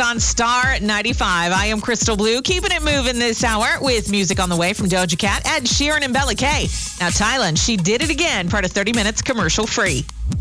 on Star 95. I am Crystal Blue, keeping it moving this hour with music on the way from Doja Cat, Ed Sheeran, and Bella K. Now, Thailand, she did it again, part of 30 Minutes commercial free.